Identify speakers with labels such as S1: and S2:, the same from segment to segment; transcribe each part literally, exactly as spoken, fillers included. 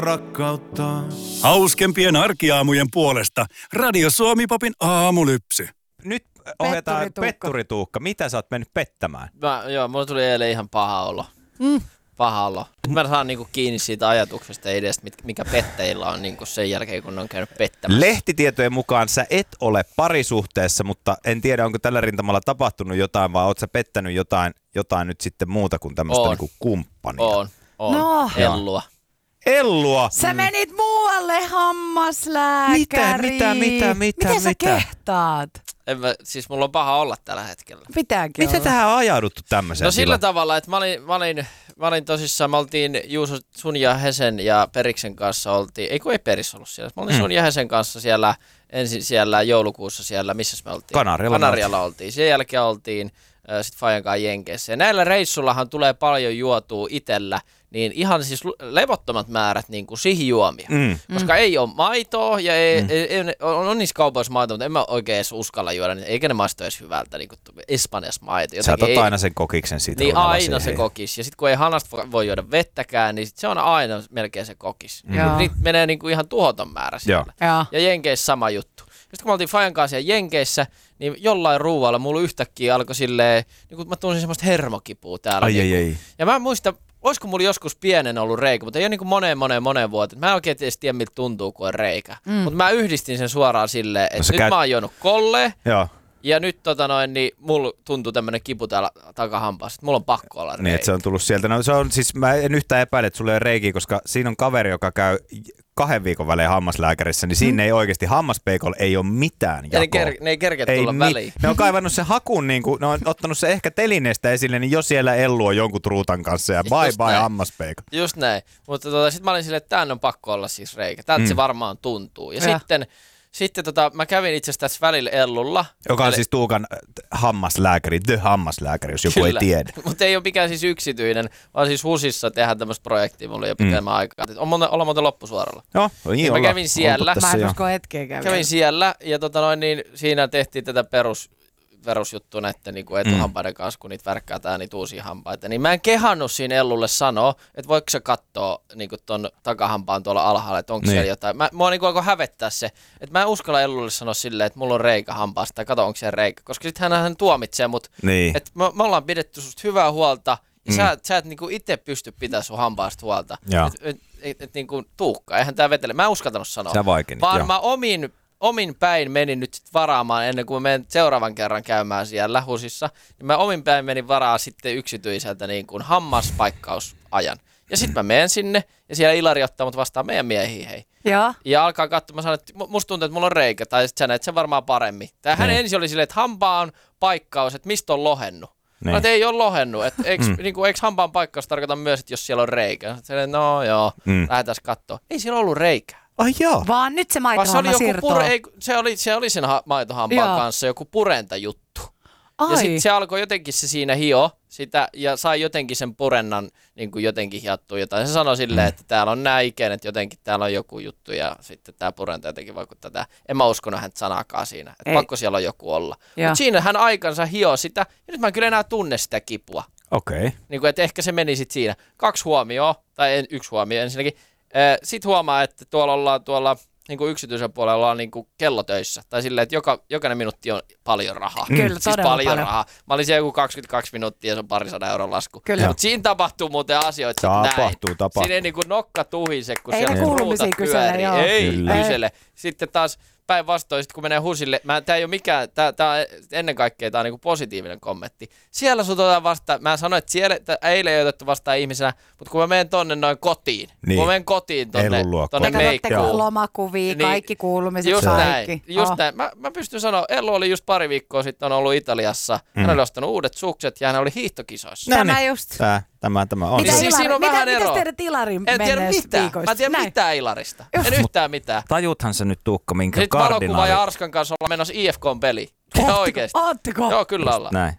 S1: rakkautta. Hauskempien arkiaamujen puolesta Radio Suomi-popin aamulypsy.
S2: Nyt ohjataan
S3: Petturituukka.
S2: Petturituukka. Mitä sä oot mennyt pettämään?
S4: Mä, joo, mulla tuli eilen ihan paha olo. Mm. Paha olo. Nyt mä saan niinku kiinni siitä ajatuksesta ja ideasta, mikä pettäjillä on niinku sen jälkeen, kun ne on käynyt pettämässä.
S2: Lehtitietojen mukaan sä et ole parisuhteessa, mutta en tiedä, onko tällä rintamalla tapahtunut jotain, vai oot sä pettänyt jotain, jotain nyt sitten muuta kuin tämmöistä niinku kumppania?
S4: On, on.
S3: No.
S4: Ellua.
S2: Ellua!
S3: Sä menit muualle hammaslääkäriin.
S2: Mitä, mitä, mitä, mitä,
S3: Miten sä
S2: mitä?
S3: kehtaat?
S4: En mä, siis mulla on paha olla tällä hetkellä.
S3: Pitääkin
S2: Miten
S3: olla.
S2: tähän on ajauduttu tämmöiseen?
S4: No sillä
S2: tilaan?
S4: tavalla, että mä olin, mä olin, mä olin tosissaan, me oltiin Juuso, sun ja Hesen ja Periksen kanssa oltiin, ei kun ei Peris ollut siellä, mä olin
S2: Mm.
S4: sun ja Hesen kanssa siellä, ensin siellä joulukuussa siellä, missä me oltiin?
S2: Kanarialla.
S4: Kanarialla oltiin. Sen jälkeen oltiin äh, sit Fajan kanssa Jenkeissä. Ja näillä reissullahan tulee paljon juotua itellä, niin ihan siis levottomat määrät niin kuin sihijuomia.
S2: Mm.
S4: Koska ei ole maitoa ja ei, mm. ei, ei, on, on niissä kaupoissa maitoa, mutta en mä oikein edes uskalla juoda, niin eikä ne maisto edes hyvältä, niin kuin Espanjassa maito.
S2: Sä otat
S4: ei,
S2: aina sen kokiksen siitä.
S4: niin aina se kokis. Ja sitten kun ei hanasta voi juoda vettäkään, niin sit se on aina melkein se kokis.
S3: Mm. Joo.
S4: Niitä menee niin kuin ihan tuhoton määrä siellä.
S3: Joo.
S4: Ja Jenkeissä sama juttu. Sitten kun me oltiin Fajan kanssa siellä Jenkeissä, niin jollain ruualla mulla yhtäkkiä alkoi silleen, niin kun mä tunsin semmoista hermokipua täällä.
S2: Ai,
S4: niin
S2: ai,
S4: kuin.
S2: ai.
S4: Ja mä en muista, olisiko mulla joskus pienen ollut reikä, mutta ei ole niin kuin moneen, moneen, moneen vuoteen. Mä en oikein edes tiedä, miltä tuntuu, kun on reikä. Mm. Mutta mä yhdistin sen suoraan silleen, että
S2: No
S4: nyt
S2: sä käyt-
S4: mä oon juonut kolleen.
S2: Joo.
S4: Ja nyt tota noin, niin mulla tuntuu tämmönen kipu täällä takahampaassa, että mulla on pakko olla reikä.
S2: Niin, että se on tullut sieltä. No se on siis, mä en yhtään epäile, että sulla ei ole reikiä, koska siinä on kaveri, joka käy kahden viikon välein hammaslääkärissä, niin siinä mm. ei oikeasti hammaspeikolla ei ole mitään
S4: ja
S2: jakoa.
S4: ne, ker- ne ei kerkeä
S2: Ei
S4: tulla
S2: mi-
S4: väliin.
S2: Ne on kaivannut sen hakun, niin kuin, ne on ottanut se ehkä telineestä esille, niin jo siellä Ellu on jonkun truutan kanssa ja bye
S4: Just
S2: bye
S4: näin.
S2: hammaspeikko.
S4: Just näin. Mutta tota, sitten mä olin silleen, että tän on pakko olla siis reikä. Tältä mm. se varmaan tuntuu. Ja,
S3: Ja.
S4: sitten, sitten tota, mä kävin itse asiassa tässä välillä Ellulla.
S2: Joka on
S4: Eli-
S2: siis Tuukan hammaslääkäri, the hammaslääkäri, jos joku
S4: Kyllä.
S2: ei tiedä.
S4: Mutta ei ole mikään siis yksityinen, vaan siis HUSissa tehdään tämmöistä projektia mulle jo pitemmän mm. aikaa. On monta, ollaan monta loppusuoralla.
S2: Joo, niin
S4: mä
S2: olla.
S4: kävin siellä.
S2: Oltu
S3: Mä
S2: tässä
S3: en
S2: jo.
S3: usko hetkeä käydä.
S4: Kävin siellä ja tota noin, niin siinä tehtiin tätä perus, perusjuttu näiden niin kuin etuhampaiden kanssa, kun niitä värkkäätään niitä uusia hampaita. Niin mä en kehannut siinä Ellulle sanoa, että voiko se katsoa niin kuin ton takahampaan tuolla alhaalla, että onko
S2: Niin.
S4: siellä jotain. Mä, mua niin alkoi hävettää se, että mä en uskalla Ellulle sanoa silleen, että mulla on reikä hampaasta tai kato, onko siellä reikä. Koska sitten hän, hän tuomitsee mut,
S2: Niin.
S4: että me, me ollaan pidetty susta hyvää huolta ja mm. sä, sä et niinku itse pysty pitämään sun hampaasta huolta.
S2: Joo.
S4: Et, et, et, et niinku Tuukka, eihän tää vetele. Mä en uskaltanut sanoa.
S2: Sä vaikenit,
S4: Vaan
S2: joo.
S4: mä omin, omin päin menin nyt sit varaamaan ennen kuin mä menen seuraavan kerran käymään siellä HUSissa. Niin mä omin päin menin varaa sitten yksityiseltä niin kuin hammaspaikkausajan. Ja sitten mä menen sinne ja siellä Ilari ottaa mut vastaan meidän miehiä hei.
S3: Joo.
S4: Ja alkaa katsoa, mä sanon, että mu- musta tuntuu, että mulla on reikä, tai sitten sä näet sen varmaan paremmin. Tai hän
S2: Niin.
S4: ensin oli silleen, että hampaan paikkaus, että mistä on lohennut.
S2: Niin.
S4: No, että ei ole lohennut, että eikö,
S2: Mm.
S4: niinku, eikö hampaan paikkaus tarkoita myös, että jos siellä on reikä? Silleen, no joo,
S2: Mm.
S4: lähdetään katsoa. Ei siellä ollut reikää.
S2: Ai joo.
S3: Vaan nyt se
S4: Vaan se oli,
S3: maitohamma
S4: joku
S3: siirtoo.
S4: pure, ei, se, oli, se oli sen ha- maitohampaan
S3: Joo.
S4: kanssa joku purentajuttu. Ja
S3: Ai.
S4: sitten se alkoi jotenkin se siinä hio sitä ja sai jotenkin sen purennan niin kuin jotenkin hiottua jotain. Se sanoi silleen,
S2: Mm.
S4: että täällä on nämä ikenet, jotenkin täällä on joku juttu ja sitten tämä purenta jotenkin vaikuttaa tätä. En mä uskonut häntä sanaakaan siinä, että
S3: Ei.
S4: pakko siellä on joku olla.
S3: Joo.
S4: Mutta siinä hän aikansa hio sitä ja nyt mä en kyllä enää tunne sitä kipua.
S2: Okei. Okay.
S4: Niin kuin, että ehkä se meni sitten siinä. Kaksi huomioon, tai en, yksi huomio ensinnäkin. Sitten huomaa, että tuolla ollaan tuolla niin kuin yksityisen puolella ollaan niin kuin kellotöissä. Tai silleen, että joka, jokainen minuutti on paljon rahaa.
S3: Kyllä,
S4: siis
S3: todella
S4: paljon,
S3: paljon.
S4: rahaa. Mä olin siellä joku kaksikymmentäkaksi minuuttia ja se on parisadan euron lasku.
S3: Kyllä.
S4: Mutta siinä tapahtuu muuten asioita sit
S2: Tapahtuu,
S4: näin.
S2: tapahtuu.
S4: Siinä ei niin kuin nokka tuhise, kun
S3: Ei
S4: siellä
S3: ne kuulumisia
S4: ruutat
S3: kysele,
S4: pyörii.
S3: joo.
S4: Ei
S2: Kyllä.
S4: kysele. Sitten taas päinvastoin, sit kun menee HUSille, mä, tää ei ole mikään, tää, tää, ennen kaikkea tää on niinku positiivinen kommentti. Siellä sut otetaan vastaan, mä sanoin, että siellä, että eilen ei otettu vastaan ihmisenä, mutta kun mä menen tonne noin kotiin,
S2: Niin.
S4: kun mä menen kotiin tonne,
S2: Ellun luokkaan.
S4: tonne
S3: Te katsotteko
S4: meikkuun.
S3: lomakuvia,
S4: Niin,
S3: kaikki kuulumiset,
S4: Just
S3: kaikki.
S4: näin, just
S3: Oh.
S4: näin. Mä, mä pystyn sanoa, Ellu oli just pari viikkoa sitten on ollut Italiassa, mm. hän oli ostanut uudet sukset ja hän oli hiihtokisoissa.
S2: No
S3: Tämä
S2: niin.
S3: just.
S2: Tää, tämä, tämä on.
S3: Mitä
S4: Niin siis
S3: Ilari-
S4: siinä on
S3: mitä,
S4: vähän
S3: mitäs
S4: eroa.
S3: teidän Ilarin
S4: En tiedä
S3: menneistä
S4: mitään,
S3: viikoista?
S4: mä en tiedä
S3: Näin.
S4: mitään Ilarista,
S3: Just.
S4: en yhtään mitään.
S2: Tajuthan sä nyt Tuukka, minkä
S4: Sitten valokuva
S2: kardinaali.
S4: ja Arskan kanssa ollaan menossa I F K-peliin. Ihan oikeesti.
S3: Ootteko?
S4: Joo, kyllä ollaan.
S2: Näin.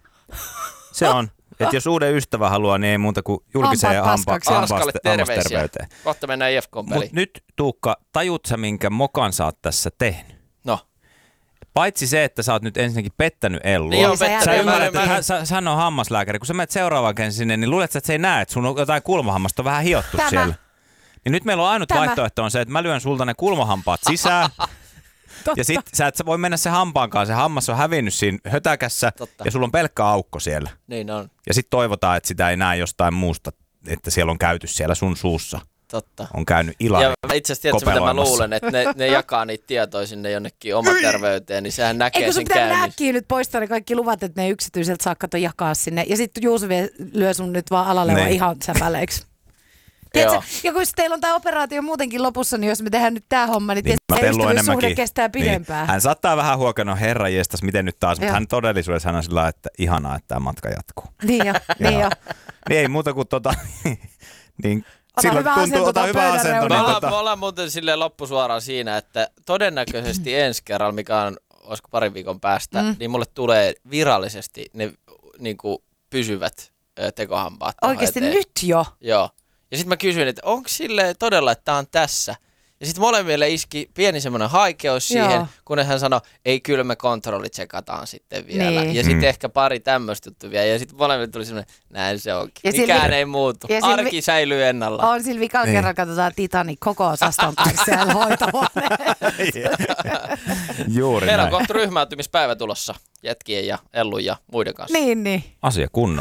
S2: Se on. Että jos uuden ystävän haluaa, niin ei muuta kuin julkiseen
S3: Hampaat
S2: hampa-
S3: paskaksi.
S4: Arskalle terveisiä.
S2: hammasterveyteen.
S4: Kohta mennään I F K-peliin.
S2: Mutta nyt Tuukka, tajut sä minkä mokan sä oot tässä tehnyt?
S4: No.
S2: Paitsi se, että sä oot nyt ensinnäkin pettänyt Ellua.
S4: Niin on
S3: sä
S4: pettänyt.
S2: Sä
S3: Mä-
S2: ymmärrät,
S4: mä-
S2: että
S4: mä-
S2: hän, sä, hän on hammaslääkäri. Kun sä menet seuraavan kerran sinne, niin luulet sä, että se ei näe, että sun on jotain kulmahammasta vähän hiottu
S3: Tämä.
S2: siellä. Niin nyt meillä on ainut
S3: Tämä.
S2: vaihtoehto on se, että mä lyön sulta ne kulmahampaat sisään. Ja sit sä et sä voi mennä se hampaankaan, se hammas on hävinnyt siinä hötäkässä
S4: Totta.
S2: ja sulla on pelkkä aukko siellä.
S4: Niin on,
S2: Ja sit toivotaan, että sitä ei näe jostain muusta, että siellä on käyty siellä sun suussa.
S4: totta.
S2: On käynyt Ilari
S4: Ja itse asiassa tiedätkö, mitä mä
S2: kopeloimassa.
S4: luulen, että ne, ne jakaa niitä tietoja sinne jonnekin oman terveyteen, niin sehän näkee
S3: Eikö sun
S4: sen
S3: pitää
S4: käynnissä.
S3: äkkiä nyt poistaa ne kaikki luvat, että ne yksityiseltä saa kato jakaa sinne. Ja sitten Juuso vie, lyö sun nyt vaan alalle
S2: Niin.
S3: vaan ihan säpäleiksi. Tiedätkö,
S4: Joo.
S3: ja kun teillä on tämä operaatio muutenkin lopussa, niin jos me tehdään nyt tämä homma, niin,
S2: Niin,
S3: niin
S2: mä
S3: se
S2: pelluan
S3: ystävyyssuhde
S2: enemmänkin.
S3: kestää pidempään.
S2: Niin. Hän saattaa vähän huokana, herra jestas, miten nyt taas, mutta
S3: Joo.
S2: hän todellisuudessa hän on sillä lailla, että ihanaa, että tämä matka jatkuu.
S3: Niin jo, niin jo.
S2: Niin ei muuta kuin tota, niin
S3: Ota
S2: silloin
S3: hyvä
S2: tuntuu,
S3: asento
S2: ota
S3: tuon
S2: hyvä
S3: pöydän
S2: asento.
S4: Me
S3: reunaan.
S2: Niin
S4: ollaan,
S2: tota,
S4: me ollaan muuten silleen loppusuoraan siinä, että todennäköisesti ensi kerralla, mikä on, olisiko parin viikon päästä, mm. niin mulle tulee virallisesti ne niin kuin pysyvät ö, tekohampaat. tähän
S3: Oikeasti
S4: eteen.
S3: nyt jo.
S4: Joo. Ja sitten mä kysyin, että onko sille todella, että tää on tässä? Ja sitten molemmille iski pieni semmoinen haikeus siihen,
S3: Joo.
S4: kun hän sanoi, ei kyllä me kontrollitsekataan sitten vielä.
S3: Niin.
S4: Ja sitten
S2: Mm.
S4: ehkä pari tämmöistä juttua vielä. Ja sitten molemmille tuli semmoinen, näin se onkin.
S3: Ja
S4: Mikään
S3: Silvi-
S4: ei muutu.
S3: ja Silvi-
S4: Arki säilyy ennallaan.
S3: On sillä vikalla
S2: Niin.
S3: kerran, katsotaan Titanic koko osaston kanssa siellä hoitohuoneessa.
S2: juuri
S4: Meillä on
S2: näin.
S4: kohta ryhmäytymispäivä tulossa jätkien ja Ellun ja muiden kanssa.
S3: Niin, niin.
S2: Asia kunnossa.